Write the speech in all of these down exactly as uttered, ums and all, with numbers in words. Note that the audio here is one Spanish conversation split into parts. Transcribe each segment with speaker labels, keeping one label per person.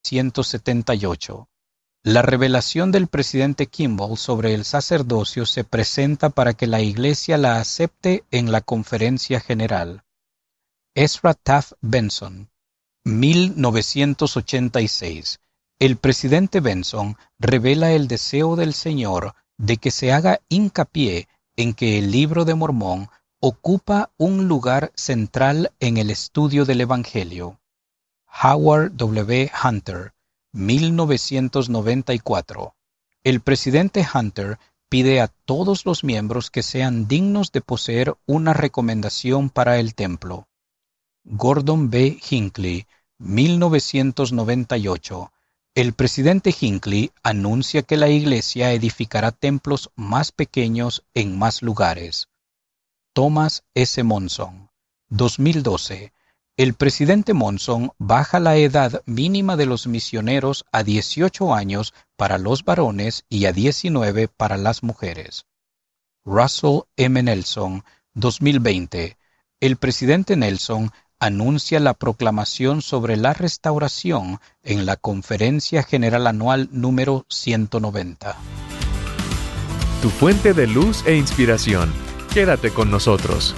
Speaker 1: ciento setenta y ocho. La revelación del presidente Kimball sobre el sacerdocio se presenta para que la Iglesia la acepte en la Conferencia General. Ezra Taft Benson, mil novecientos ochenta y seis. El presidente Benson revela el deseo del Señor de que se haga hincapié en que el Libro de Mormón ocupa un lugar central en el estudio del Evangelio. Howard W. Hunter, mil novecientos noventa y cuatro. El presidente Hunter pide a todos los miembros que sean dignos de poseer una recomendación para el templo. Gordon B. Hinckley, mil novecientos noventa y ocho. El presidente Hinckley anuncia que la Iglesia edificará templos más pequeños en más lugares. Thomas S. Monson, dos mil doce. El presidente Monson baja la edad mínima de los misioneros a dieciocho años para los varones y a diecinueve para las mujeres. Russell M. Nelson, dos mil veinte. El presidente Nelson anuncia la proclamación sobre la restauración en la Conferencia General Anual número ciento noventa.
Speaker 2: Tu fuente de luz e inspiración. Quédate con nosotros.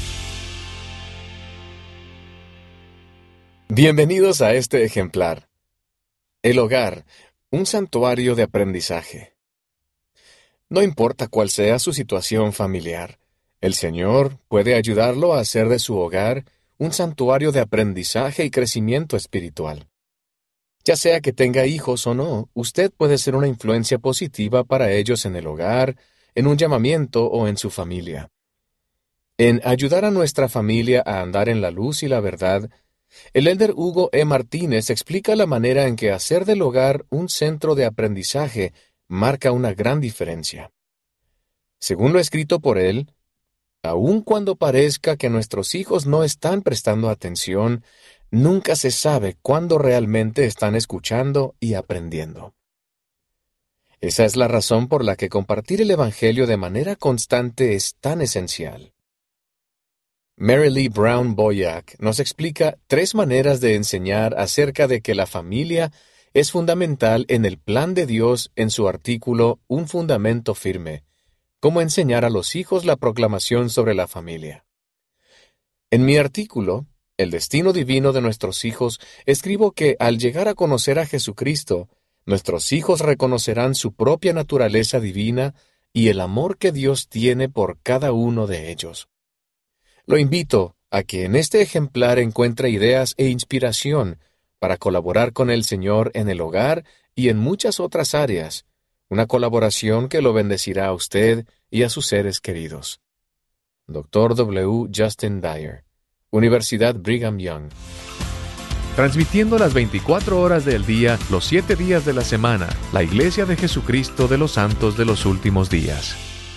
Speaker 3: Bienvenidos a este ejemplar. El hogar, un santuario de aprendizaje. No importa cuál sea su situación familiar, el Señor puede ayudarlo a hacer de su hogar un santuario de aprendizaje y crecimiento espiritual. Ya sea que tenga hijos o no, usted puede ser una influencia positiva para ellos en el hogar, en un llamamiento o en su familia. En ayudar a nuestra familia a andar en la luz y la verdad, el elder Hugo E. Martínez explica la manera en que hacer del hogar un centro de aprendizaje marca una gran diferencia. Según lo escrito por él, aun cuando parezca que nuestros hijos no están prestando atención, nunca se sabe cuándo realmente están escuchando y aprendiendo. Esa es la razón por la que compartir el Evangelio de manera constante es tan esencial. Mary Lee Brown Boyack nos explica tres maneras de enseñar acerca de que la familia es fundamental en el plan de Dios en su artículo Un fundamento firme. Cómo enseñar a los hijos la proclamación sobre la familia. En mi artículo, El destino divino de nuestros hijos, escribo que al llegar a conocer a Jesucristo, nuestros hijos reconocerán su propia naturaleza divina y el amor que Dios tiene por cada uno de ellos. Lo invito a que en este ejemplar encuentre ideas e inspiración para colaborar con el Señor en el hogar y en muchas otras áreas, una colaboración que lo bendecirá a usted y a sus seres queridos. doctor W. Justin Dyer, Universidad Brigham Young.
Speaker 2: Transmitiendo las veinticuatro horas del día, los siete días de la semana, la Iglesia de Jesucristo de los Santos de los Últimos Días.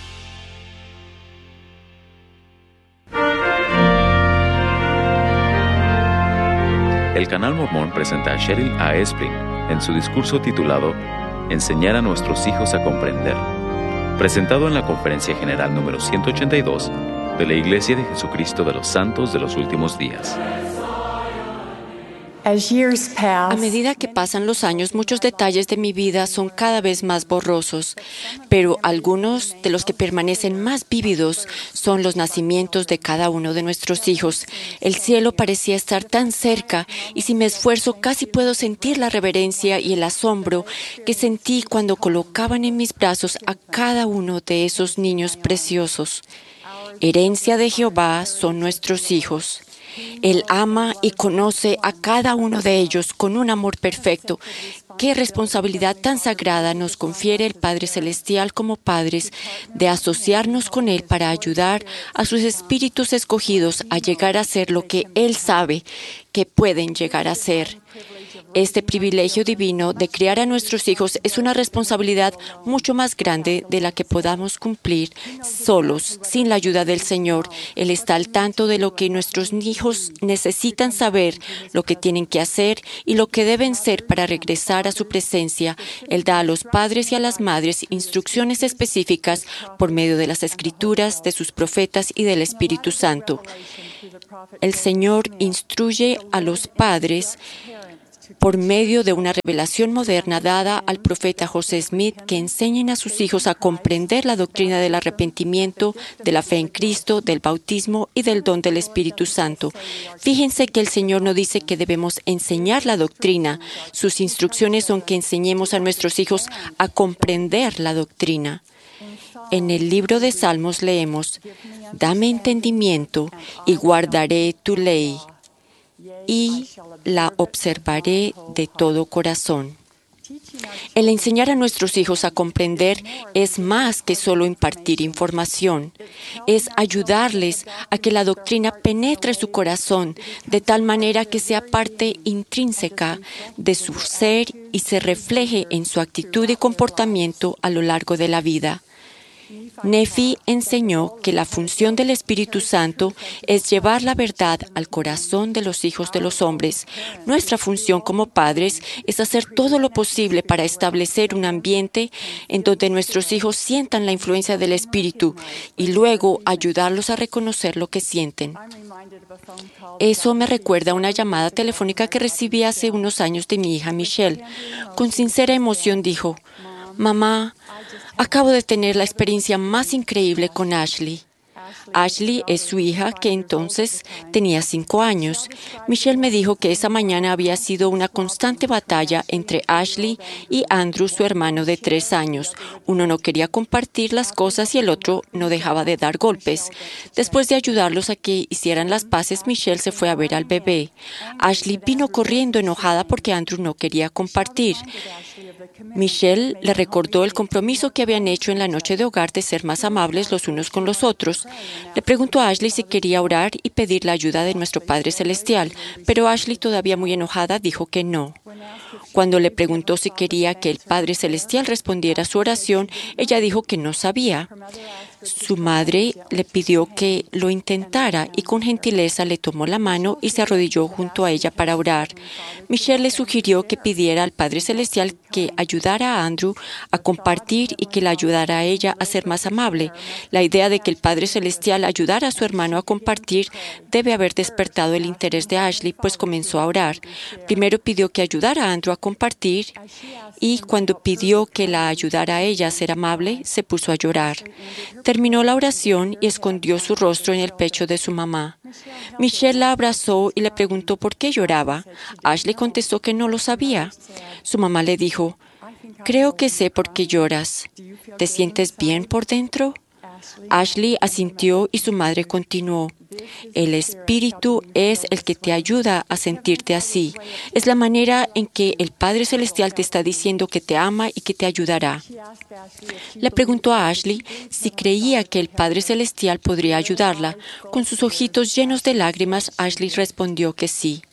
Speaker 4: El Canal Mormón presenta a Cheryl A. Espling en su discurso titulado Enseñar a nuestros hijos a comprender, presentado en la Conferencia General número ciento ochenta y dos de la Iglesia de Jesucristo de los Santos de los Últimos Días.
Speaker 5: A medida que pasan los años, muchos detalles de mi vida son cada vez más borrosos, pero algunos de los que permanecen más vívidos son los nacimientos de cada uno de nuestros hijos. El cielo parecía estar tan cerca y si me esfuerzo casi puedo sentir la reverencia y el asombro que sentí cuando colocaban en mis brazos a cada uno de esos niños preciosos. Herencia de Jehová son nuestros hijos. Él ama y conoce a cada uno de ellos con un amor perfecto. Qué responsabilidad tan sagrada nos confiere el Padre Celestial como padres de asociarnos con Él para ayudar a sus espíritus escogidos a llegar a ser lo que Él sabe que pueden llegar a ser. Este privilegio divino de criar a nuestros hijos es una responsabilidad mucho más grande de la que podamos cumplir solos, sin la ayuda del Señor. Él está al tanto de lo que nuestros hijos necesitan saber, lo que tienen que hacer y lo que deben ser para regresar a su presencia. Él da a los padres y a las madres instrucciones específicas por medio de las Escrituras, de sus profetas y del Espíritu Santo. El Señor instruye a los padres por medio de una revelación moderna dada al profeta José Smith, que enseñen a sus hijos a comprender la doctrina del arrepentimiento, de la fe en Cristo, del bautismo y del don del Espíritu Santo. Fíjense que el Señor no dice que debemos enseñar la doctrina. Sus instrucciones son que enseñemos a nuestros hijos a comprender la doctrina. En el libro de Salmos leemos: «Dame entendimiento y guardaré tu ley, y la observaré de todo corazón». El enseñar a nuestros hijos a comprender es más que solo impartir información. Es ayudarles a que la doctrina penetre su corazón de tal manera que sea parte intrínseca de su ser y se refleje en su actitud y comportamiento a lo largo de la vida. Nefi enseñó que la función del Espíritu Santo es llevar la verdad al corazón de los hijos de los hombres. Nuestra función como padres es hacer todo lo posible para establecer un ambiente en donde nuestros hijos sientan la influencia del Espíritu y luego ayudarlos a reconocer lo que sienten. Eso me recuerda a una llamada telefónica que recibí hace unos años de mi hija Michelle. Con sincera emoción dijo: «Mamá, acabo de tener la experiencia más increíble con Ashley». Ashley es su hija, que entonces tenía cinco años. Michelle me dijo que esa mañana había sido una constante batalla entre Ashley y Andrew, su hermano de tres años. Uno no quería compartir las cosas y el otro no dejaba de dar golpes. Después de ayudarlos a que hicieran las paces, Michelle se fue a ver al bebé. Ashley vino corriendo enojada porque Andrew no quería compartir. Michelle le recordó el compromiso que habían hecho en la noche de hogar de ser más amables los unos con los otros. Le preguntó a Ashley si quería orar y pedir la ayuda de nuestro Padre Celestial, pero Ashley, todavía muy enojada, dijo que no. Cuando le preguntó si quería que el Padre Celestial respondiera a su oración, ella dijo que no sabía. Su madre le pidió que lo intentara y con gentileza le tomó la mano y se arrodilló junto a ella para orar. Michelle le sugirió que pidiera al Padre Celestial que ayudara a Andrew a compartir y que la ayudara a ella a ser más amable. La idea de que el Padre Celestial ayudara a su hermano a compartir debe haber despertado el interés de Ashley, pues comenzó a orar. Primero pidió que ayudara a Andrew a compartir y cuando pidió que la ayudara a ella a ser amable, se puso a llorar. Terminó la oración y escondió su rostro en el pecho de su mamá. Michelle la abrazó y le preguntó por qué lloraba. Ashley contestó que no lo sabía. Su mamá le dijo: «Creo que sé por qué lloras. ¿Te sientes bien por dentro?». Ashley asintió y su madre continuó: «El Espíritu es el que te ayuda a sentirte así. Es la manera en que el Padre Celestial te está diciendo que te ama y que te ayudará». Le preguntó a Ashley si creía que el Padre Celestial podría ayudarla. Con sus ojitos llenos de lágrimas, Ashley respondió que sí.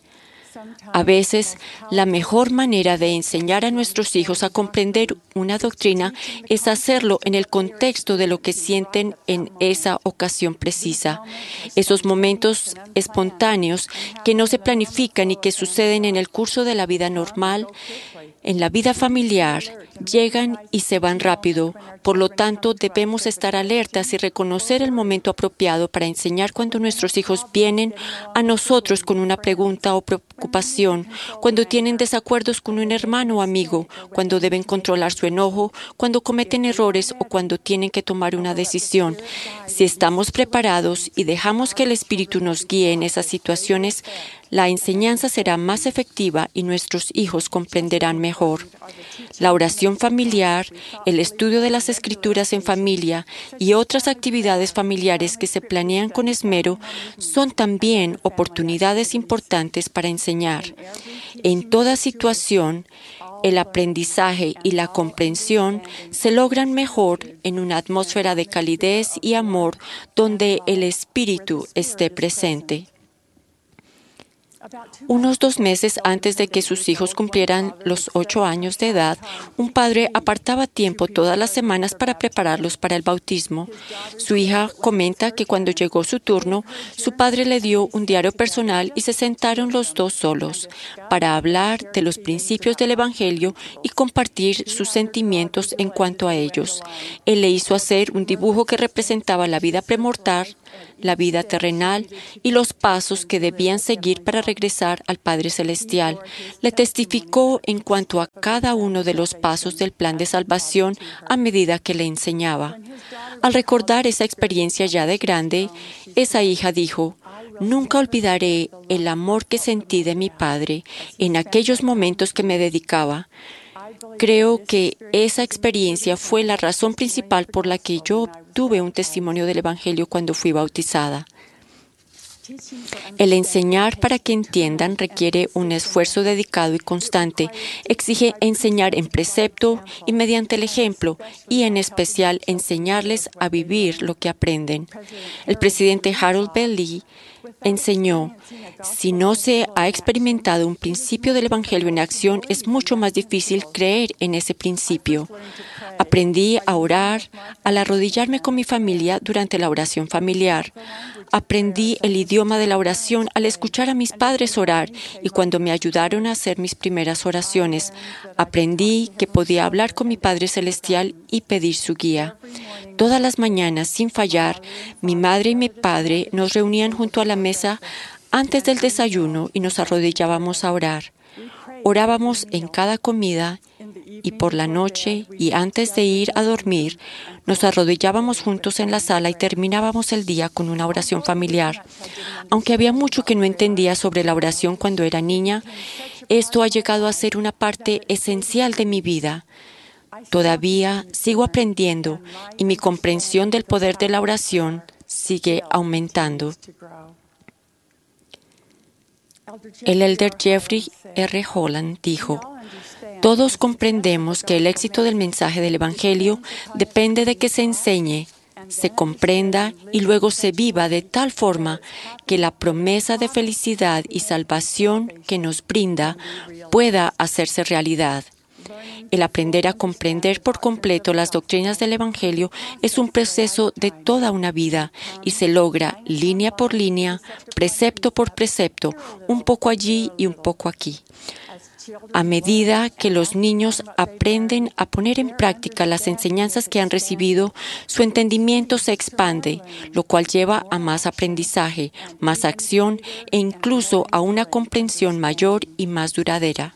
Speaker 5: A veces, la mejor manera de enseñar a nuestros hijos a comprender una doctrina es hacerlo en el contexto de lo que sienten en esa ocasión precisa. Esos momentos espontáneos que no se planifican y que suceden en el curso de la vida normal, en la vida familiar, llegan y se van rápido. Por lo tanto, debemos estar alertas y reconocer el momento apropiado para enseñar cuando nuestros hijos vienen a nosotros con una pregunta o preocupación, cuando tienen desacuerdos con un hermano o amigo, cuando deben controlar su enojo, cuando cometen errores o cuando tienen que tomar una decisión. Si estamos preparados y dejamos que el Espíritu nos guíe en esas situaciones, la enseñanza será más efectiva y nuestros hijos comprenderán mejor. La oración familiar, el estudio de las Escrituras en familia y otras actividades familiares que se planean con esmero son también oportunidades importantes para enseñar. En toda situación, el aprendizaje y la comprensión se logran mejor en una atmósfera de calidez y amor donde el Espíritu esté presente. Unos dos meses antes de que sus hijos cumplieran los ocho años de edad, un padre apartaba tiempo todas las semanas para prepararlos para el bautismo. Su hija comenta que cuando llegó su turno, su padre le dio un diario personal y se sentaron los dos solos para hablar de los principios del Evangelio y compartir sus sentimientos en cuanto a ellos. Él le hizo hacer un dibujo que representaba la vida premortal, la vida terrenal y los pasos que debían seguir para regresar al Padre Celestial. Le testificó en cuanto a cada uno de los pasos del plan de salvación a medida que le enseñaba. Al recordar esa experiencia ya de grande, esa hija dijo: «Nunca olvidaré el amor que sentí de mi padre en aquellos momentos que me dedicaba. Creo que esa experiencia fue la razón principal por la que yo obtuve un testimonio del Evangelio cuando fui bautizada». El enseñar para que entiendan requiere un esfuerzo dedicado y constante. Exige enseñar en precepto y mediante el ejemplo, y en especial enseñarles a vivir lo que aprenden. El presidente Harold B. Lee enseñó: si no se ha experimentado un principio del Evangelio en acción, es mucho más difícil creer en ese principio. Aprendí a orar al arrodillarme con mi familia durante la oración familiar. Aprendí el idioma de la oración al escuchar a mis padres orar y cuando me ayudaron a hacer mis primeras oraciones. Aprendí que podía hablar con mi Padre Celestial y pedir su guía. Todas las mañanas, sin fallar, mi madre y mi padre nos reunían junto a la mesa antes del desayuno y nos arrodillábamos a orar. Orábamos en cada comida y por la noche y antes de ir a dormir, nos arrodillábamos juntos en la sala y terminábamos el día con una oración familiar. Aunque había mucho que no entendía sobre la oración cuando era niña, esto ha llegado a ser una parte esencial de mi vida. Todavía sigo aprendiendo y mi comprensión del poder de la oración sigue aumentando. El elder Jeffrey R. Holland dijo: «Todos comprendemos que el éxito del mensaje del Evangelio depende de que se enseñe, se comprenda y luego se viva de tal forma que la promesa de felicidad y salvación que nos brinda pueda hacerse realidad». El aprender a comprender por completo las doctrinas del Evangelio es un proceso de toda una vida y se logra línea por línea, precepto por precepto, un poco allí y un poco aquí. A medida que los niños aprenden a poner en práctica las enseñanzas que han recibido, su entendimiento se expande, lo cual lleva a más aprendizaje, más acción e incluso a una comprensión mayor y más duradera.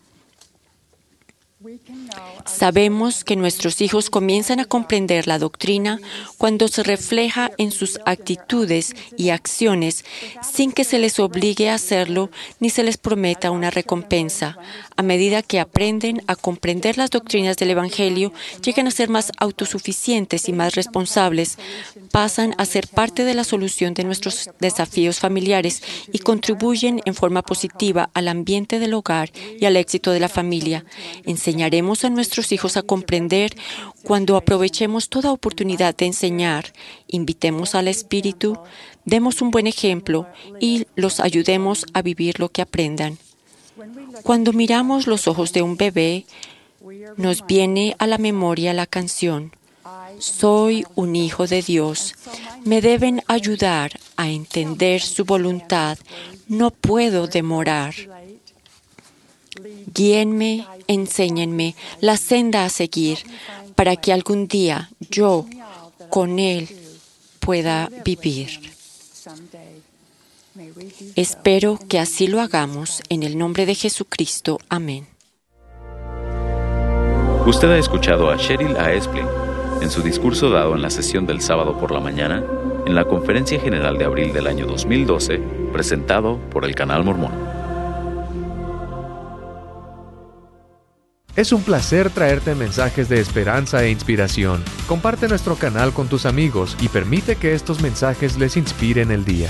Speaker 5: Sabemos que nuestros hijos comienzan a comprender la doctrina cuando se refleja en sus actitudes y acciones sin que se les obligue a hacerlo ni se les prometa una recompensa. A medida que aprenden a comprender las doctrinas del Evangelio, llegan a ser más autosuficientes y más responsables, pasan a ser parte de la solución de nuestros desafíos familiares y contribuyen en forma positiva al ambiente del hogar y al éxito de la familia. Enseñaremos a nuestros hijos a comprender cuando aprovechemos toda oportunidad de enseñar, invitemos al Espíritu, demos un buen ejemplo y los ayudemos a vivir lo que aprendan. Cuando miramos los ojos de un bebé, nos viene a la memoria la canción: «Soy un hijo de Dios. Me deben ayudar a entender su voluntad. No puedo demorar. Guíenme, enséñenme la senda a seguir para que algún día yo con Él pueda vivir». Espero que así lo hagamos en el nombre de Jesucristo. Amén.
Speaker 4: Usted ha escuchado a Cheryl A. Esplin en su discurso dado en la sesión del sábado por la mañana en la Conferencia General de abril del año dos mil doce, presentado por el Canal Mormón.
Speaker 2: Es un placer traerte mensajes de esperanza e inspiración. Comparte nuestro canal con tus amigos y permite que estos mensajes les inspiren el día.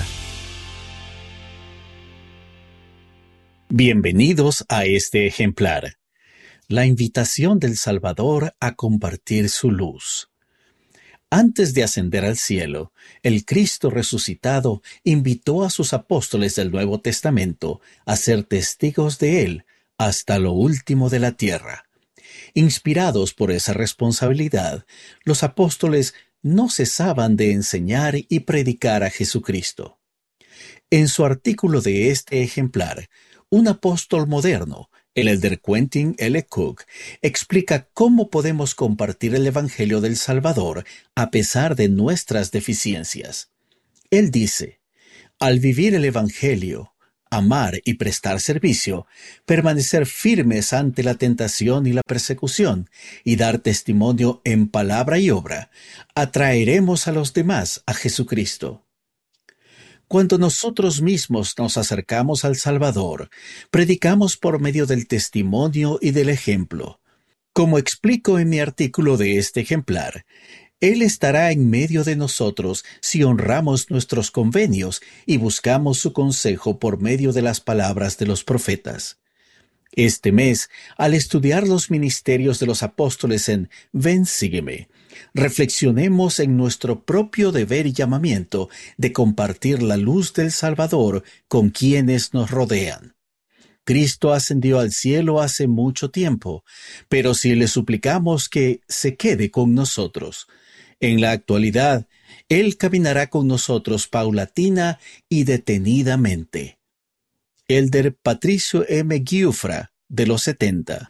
Speaker 6: Bienvenidos a este ejemplar. La invitación del Salvador a compartir su luz. Antes de ascender al cielo, el Cristo resucitado invitó a sus apóstoles del Nuevo Testamento a ser testigos de Él hasta lo último de la tierra. Inspirados por esa responsabilidad, los apóstoles no cesaban de enseñar y predicar a Jesucristo. En su artículo de este ejemplar, un apóstol moderno, el elder Quentin L. Cook, explica cómo podemos compartir el Evangelio del Salvador a pesar de nuestras deficiencias. Él dice, al vivir el Evangelio, amar y prestar servicio, permanecer firmes ante la tentación y la persecución, y dar testimonio en palabra y obra, atraeremos a los demás a Jesucristo. Cuando nosotros mismos nos acercamos al Salvador, predicamos por medio del testimonio y del ejemplo. Como explico en mi artículo de este ejemplar, Él estará en medio de nosotros si honramos nuestros convenios y buscamos su consejo por medio de las palabras de los profetas. Este mes, al estudiar los ministerios de los apóstoles en Ven, sígueme, reflexionemos en nuestro propio deber y llamamiento de compartir la luz del Salvador con quienes nos rodean. Cristo ascendió al cielo hace mucho tiempo, pero si le suplicamos que se quede con nosotros, en la actualidad, Él caminará con nosotros paulatina y detenidamente. Elder Patricio M. Giuffra, de los setenta.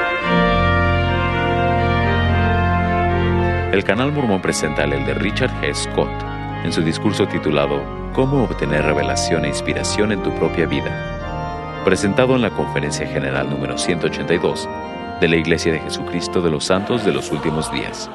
Speaker 4: El Canal Mormón presenta al elder Richard G. Scott en su discurso titulado «Cómo obtener revelación e inspiración en tu propia vida», presentado en la Conferencia General número ciento ochenta y dos de la Iglesia de Jesucristo de los Santos de los Últimos Días.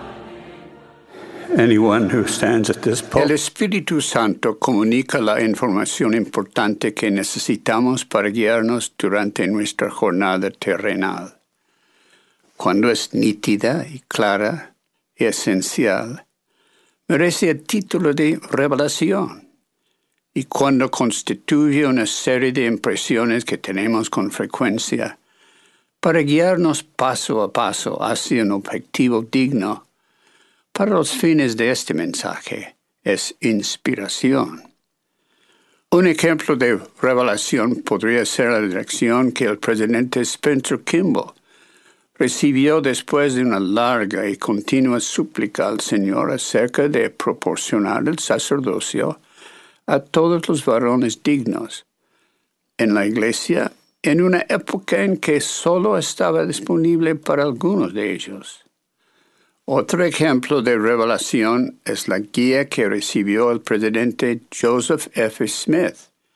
Speaker 7: El Espíritu Santo comunica la información importante que necesitamos para guiarnos durante nuestra jornada terrenal. Cuando es nítida y clara y esencial, merece el título de revelación. Y cuando constituye una serie de impresiones que tenemos con frecuencia, para guiarnos paso a paso hacia un objetivo digno, para los fines de este mensaje, es inspiración. Un ejemplo de revelación podría ser la dirección que el presidente Spencer Kimball recibió después de una larga y continua súplica al Señor acerca de proporcionar el sacerdocio a todos los varones dignos en la iglesia en una época en que solo estaba disponible para algunos de ellos. Otro ejemplo de revelación es la guía que recibió el presidente Joseph F. Smith.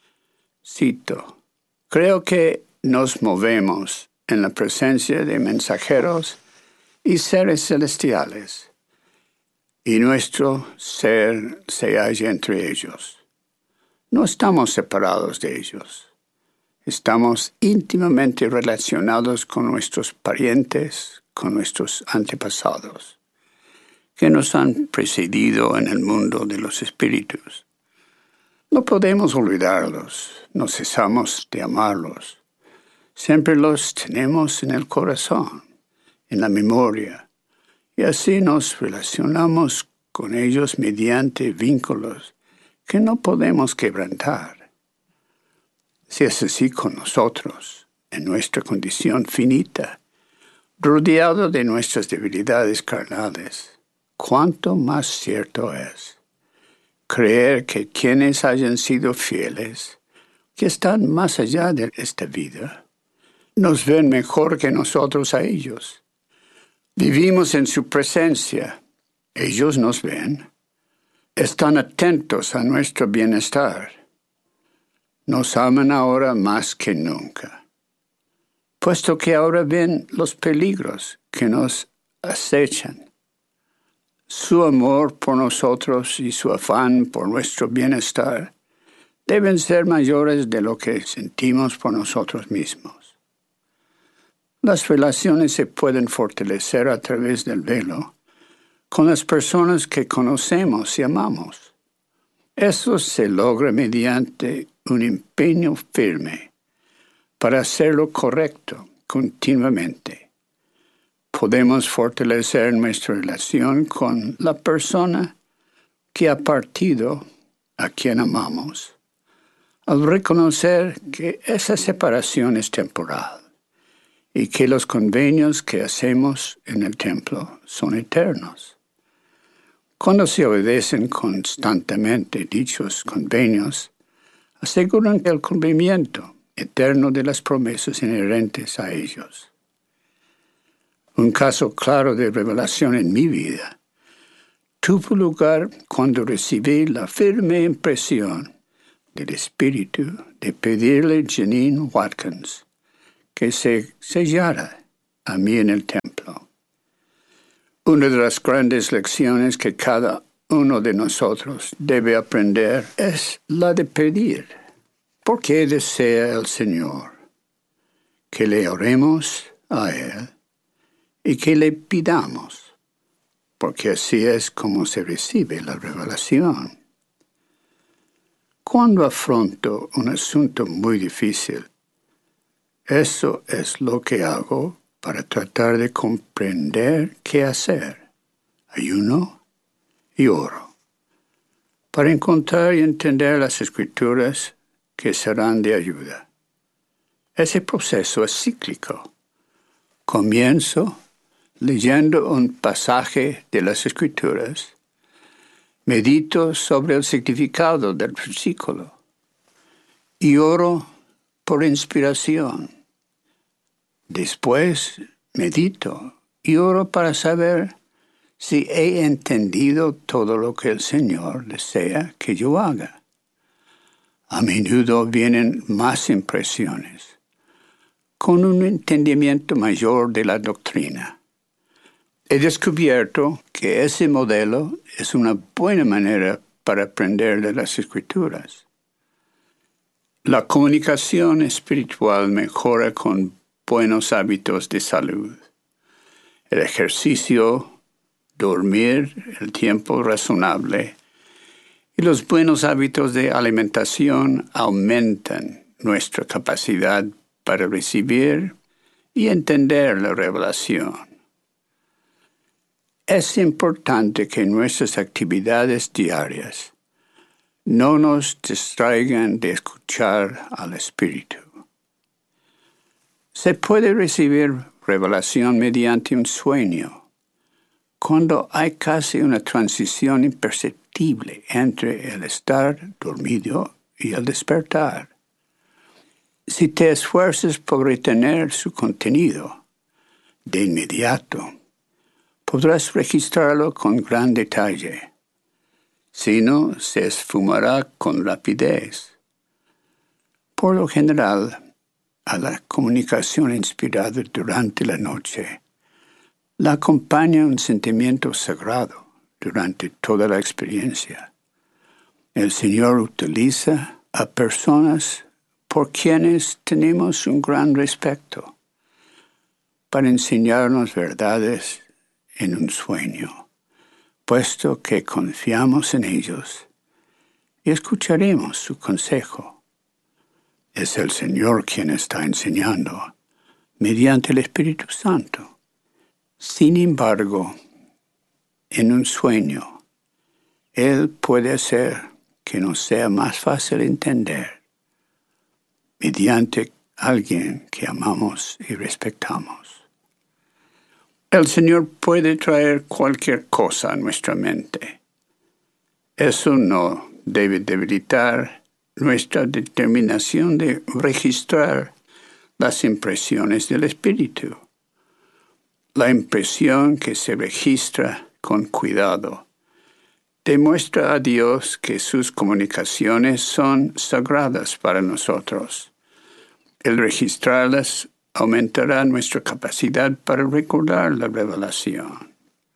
Speaker 7: Cito, creo que nos movemos en la presencia de mensajeros y seres celestiales, y nuestro ser se halla entre ellos. No estamos separados de ellos. Estamos íntimamente relacionados con nuestros parientes, con nuestros antepasados, que nos han precedido en el mundo de los espíritus. No podemos olvidarlos, no cesamos de amarlos. Siempre los tenemos en el corazón, en la memoria, y así nos relacionamos con ellos mediante vínculos que no podemos quebrantar. Si es así con nosotros, en nuestra condición finita, rodeado de nuestras debilidades carnales, cuánto más cierto es creer que quienes hayan sido fieles, que están más allá de esta vida, nos ven mejor que nosotros a ellos. Vivimos en su presencia, ellos nos ven, están atentos a nuestro bienestar. Nos aman ahora más que nunca, puesto que ahora ven los peligros que nos acechan. Su amor por nosotros y su afán por nuestro bienestar deben ser mayores de lo que sentimos por nosotros mismos. Las relaciones se pueden fortalecer a través del velo con las personas que conocemos y amamos. Eso se logra mediante un empeño firme para hacer lo correcto continuamente. Podemos fortalecer nuestra relación con la persona que ha partido a quien amamos, al reconocer que esa separación es temporal y que los convenios que hacemos en el templo son eternos. Cuando se obedecen constantemente dichos convenios, aseguran el cumplimiento eterno de las promesas inherentes a ellos. Un caso claro de revelación en mi vida tuvo lugar cuando recibí la firme impresión del Espíritu de pedirle a Janine Watkins que se sellara a mí en el templo. Una de las grandes lecciones que cada uno de nosotros debe aprender es la de pedir. ¿Por qué desea el Señor que le oremos a Él y que le pidamos? Porque así es como se recibe la revelación. Cuando afronto un asunto muy difícil, eso es lo que hago para tratar de comprender qué hacer. Ayuno y oro, para encontrar y entender las Escrituras que serán de ayuda. Ese proceso es cíclico. Comienzo leyendo un pasaje de las Escrituras, medito sobre el significado del versículo y oro por inspiración. Después medito y oro para saber si he entendido todo lo que el Señor desea que yo haga. A menudo vienen más impresiones, con un entendimiento mayor de la doctrina. He descubierto que ese modelo es una buena manera para aprender de las Escrituras. La comunicación espiritual mejora con buenos hábitos de salud. El ejercicio, dormir el tiempo razonable y los buenos hábitos de alimentación aumentan nuestra capacidad para recibir y entender la revelación. Es importante que nuestras actividades diarias no nos distraigan de escuchar al Espíritu. Se puede recibir revelación mediante un sueño, cuando hay casi una transición imperceptible entre el estar dormido y el despertar. Si te esfuerzas por retener su contenido, de inmediato podrás registrarlo con gran detalle. Si no, se esfumará con rapidez. Por lo general, a la comunicación inspirada durante la noche la acompaña un sentimiento sagrado durante toda la experiencia. El Señor utiliza a personas por quienes tenemos un gran respeto para enseñarnos verdades en un sueño, puesto que confiamos en ellos y escucharemos su consejo. Es el Señor quien está enseñando mediante el Espíritu Santo. Sin embargo, en un sueño, Él puede hacer que nos sea más fácil entender mediante alguien que amamos y respetamos. El Señor puede traer cualquier cosa a nuestra mente. Eso no debe debilitar nuestra determinación de registrar las impresiones del Espíritu. La impresión que se registra con cuidado demuestra a Dios que sus comunicaciones son sagradas para nosotros. El registrarlas aumentará nuestra capacidad para recordar la revelación.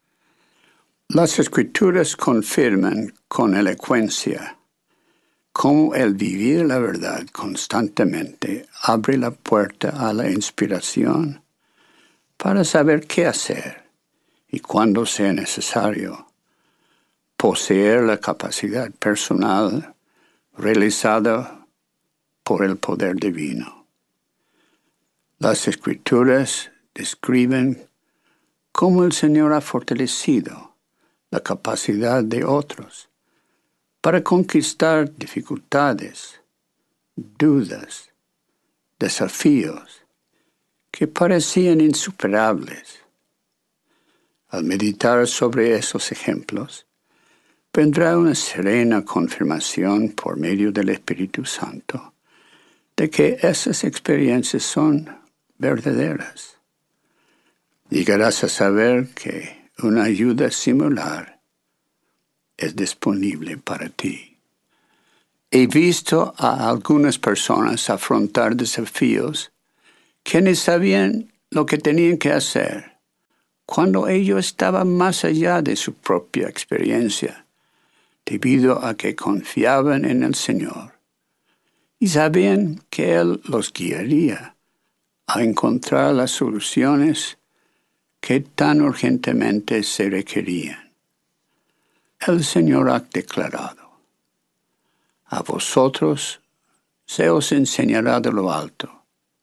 Speaker 7: Las Escrituras confirman con elocuencia cómo el vivir la verdad constantemente abre la puerta a la inspiración para saber qué hacer y cuando sea necesario poseer la capacidad personal realizada por el poder divino. Las Escrituras describen cómo el Señor ha fortalecido la capacidad de otros para conquistar dificultades, dudas, desafíos que parecían insuperables. Al meditar sobre esos ejemplos, vendrá una serena confirmación por medio del Espíritu Santo de que esas experiencias son verdaderas. Llegarás a saber que una ayuda similar es disponible para ti. He visto a algunas personas afrontar desafíos quienes sabían lo que tenían que hacer cuando ello estaba más allá de su propia experiencia, debido a que confiaban en el Señor y sabían que Él los guiaría a encontrar las soluciones que tan urgentemente se requerían. El Señor ha declarado: a vosotros se os enseñará de lo alto.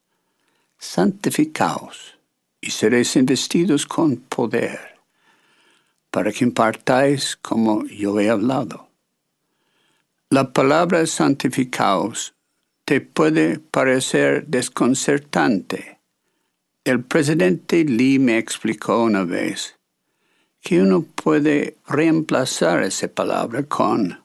Speaker 7: Santificaos y seréis investidos con poder, para que impartáis como yo he hablado. La palabra santificaos te puede parecer desconcertante. El presidente Lee me explicó una vez que uno puede reemplazar esa palabra con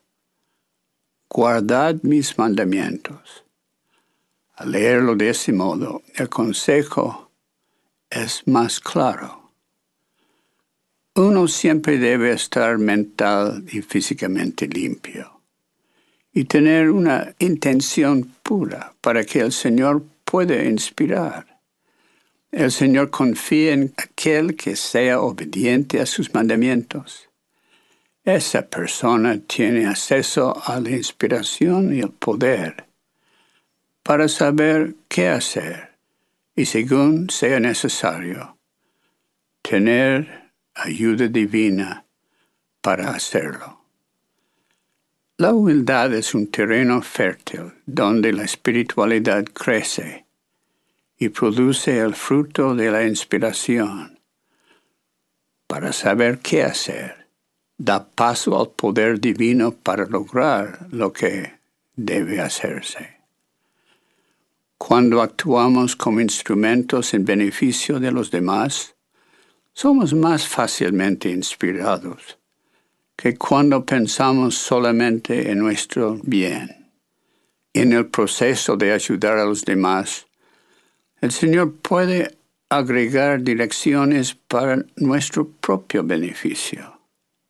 Speaker 7: guardad mis mandamientos. Al leerlo de ese modo, el consejo es más claro. Uno siempre debe estar mental y físicamente limpio y tener una intención pura para que el Señor pueda inspirar. El Señor confía en aquel que sea obediente a sus mandamientos. Esa persona tiene acceso a la inspiración y el poder para saber qué hacer y, según sea necesario, tener ayuda divina para hacerlo. La humildad es un terreno fértil donde la espiritualidad crece y produce el fruto de la inspiración. Para saber qué hacer, da paso al poder divino para lograr lo que debe hacerse. Cuando actuamos como instrumentos en beneficio de los demás, somos más fácilmente inspirados que cuando pensamos solamente en nuestro bien. En el proceso de ayudar a los demás, el Señor puede agregar direcciones para nuestro propio beneficio.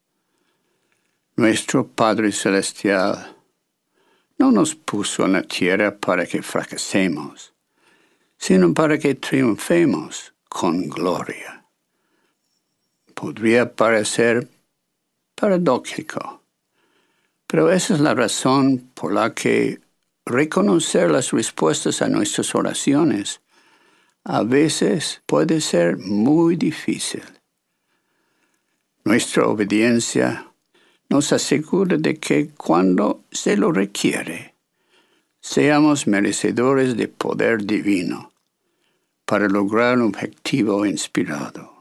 Speaker 7: Nuestro Padre Celestial no nos puso en la tierra para que fracasemos, sino para que triunfemos con gloria. Podría parecer paradójico, pero esa es la razón por la que reconocer las respuestas a nuestras oraciones a veces puede ser muy difícil. Nuestra obediencia nos asegura de que cuando se lo requiere, seamos merecedores de poder divino para lograr un objetivo inspirado.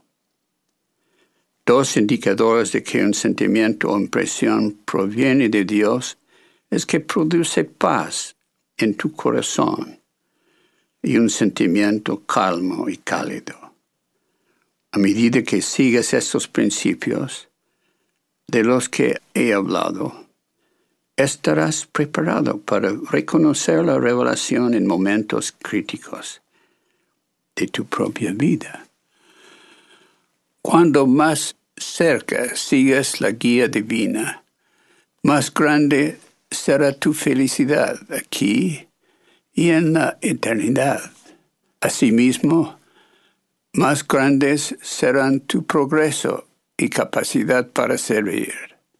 Speaker 7: Dos indicadores de que un sentimiento o impresión proviene de Dios es que produce paz en tu corazón y un sentimiento calmo y cálido. A medida que sigues estos principios de los que he hablado, estarás preparado para reconocer la revelación en momentos críticos de tu propia vida. Cuando más cerca sigues la guía divina, más grande será tu felicidad aquí y en la eternidad. Asimismo, más grandes serán tu progreso y capacidad para servir.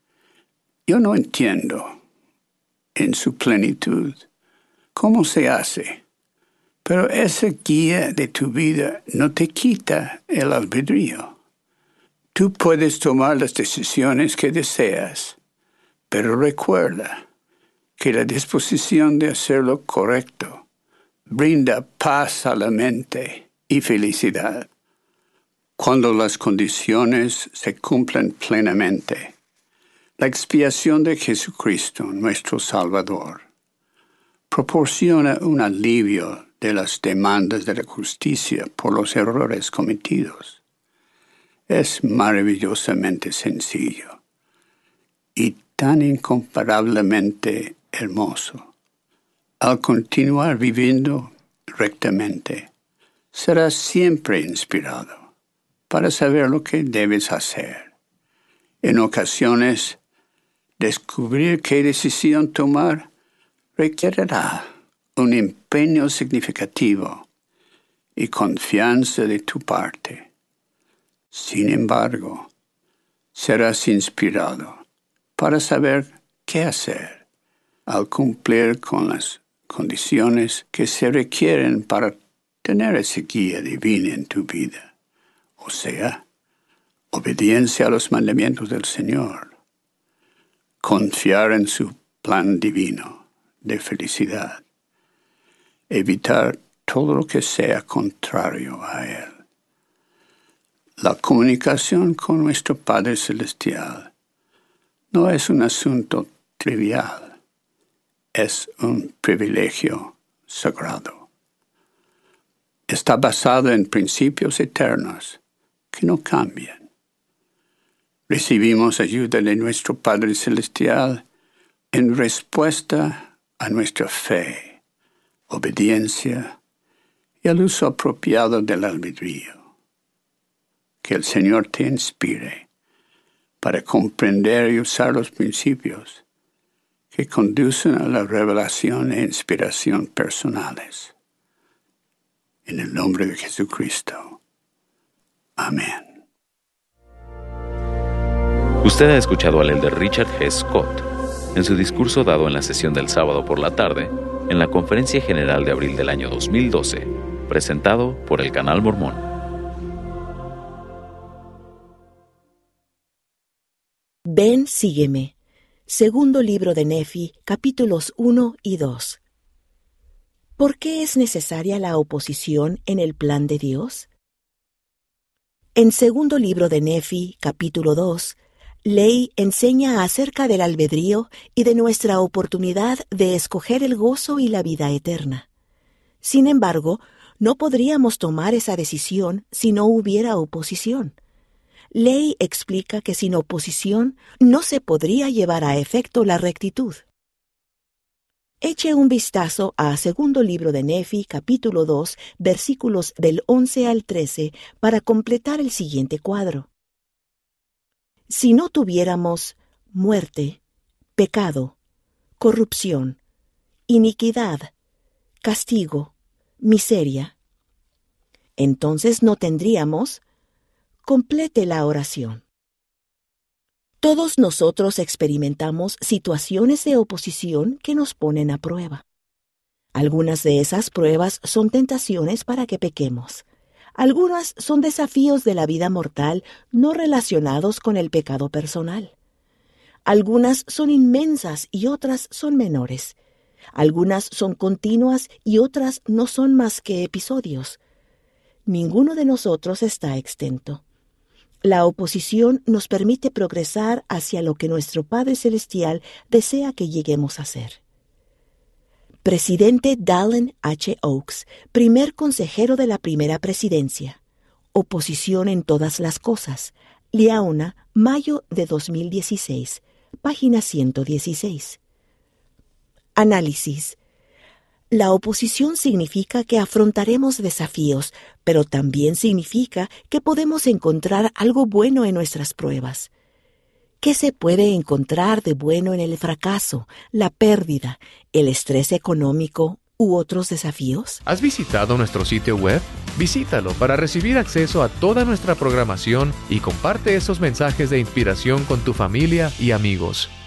Speaker 7: Yo no entiendo en su plenitud cómo se hace, pero esa guía de tu vida no te quita el albedrío. Tú puedes tomar las decisiones que deseas, pero recuerda que la disposición de hacer lo correcto brinda paz a la mente y felicidad. Cuando las condiciones se cumplen plenamente, la expiación de Jesucristo, nuestro Salvador, proporciona un alivio de las demandas de la justicia por los errores cometidos. Es maravillosamente sencillo y tan incomparablemente hermoso. Al continuar viviendo rectamente, serás siempre inspirado para saber lo que debes hacer. En ocasiones, Descubrir qué decisión tomar requerirá un empeño significativo y confianza de tu parte. Sin embargo, serás inspirado para saber qué hacer al cumplir con las condiciones que se requieren para tener esa guía divina en tu vida, o sea, obediencia a los mandamientos del Señor, confiar en su plan divino de felicidad, evitar todo lo que sea contrario a Él. La comunicación con nuestro Padre Celestial no es un asunto trivial, es un privilegio sagrado. Está basado en principios eternos que no cambian. Recibimos ayuda de nuestro Padre Celestial en respuesta a nuestra fe, obediencia y al uso apropiado del albedrío. Que el Señor te inspire para comprender y usar los principios que conducen a la revelación e inspiración personales. En el nombre de Jesucristo. Amén.
Speaker 4: Usted ha escuchado al elder Richard G. Scott en su discurso dado en la sesión del sábado por la tarde en la Conferencia General de abril del año dos mil doce, presentado por el Canal Mormón.
Speaker 8: Ven, sígueme. Segundo libro de Nefi, capítulos uno y dos. ¿Por qué es necesaria la oposición en el plan de Dios? En segundo libro de Nefi, capítulo dos, Ley enseña acerca del albedrío y de nuestra oportunidad de escoger el gozo y la vida eterna. Sin embargo, no podríamos tomar esa decisión si no hubiera oposición. Ley explica que sin oposición no se podría llevar a efecto la rectitud. Eche un vistazo a segundo libro de Nefi, capítulo dos, versículos del once al trece, para completar el siguiente cuadro. Si no tuviéramos muerte, pecado, corrupción, iniquidad, castigo, miseria, entonces no tendríamos. Complete la oración. Todos nosotros experimentamos situaciones de oposición que nos ponen a prueba. Algunas de esas pruebas son tentaciones para que pequemos. Algunas son desafíos de la vida mortal no relacionados con el pecado personal. Algunas son inmensas y otras son menores. Algunas son continuas y otras no son más que episodios. Ninguno de nosotros está exento. La oposición nos permite progresar hacia lo que nuestro Padre Celestial desea que lleguemos a ser. Presidente Dallin H. Oaks, primer consejero de la primera presidencia. Oposición en todas las cosas. Liaona, mayo de dos mil dieciséis, página ciento dieciséis. Análisis. La oposición significa que afrontaremos desafíos, pero también significa que podemos encontrar algo bueno en nuestras pruebas. ¿Qué se puede encontrar de bueno en el fracaso, la pérdida, el estrés económico u otros desafíos?
Speaker 2: ¿Has visitado nuestro sitio web? Visítalo para recibir acceso a toda nuestra programación y comparte esos mensajes de inspiración con tu familia y amigos.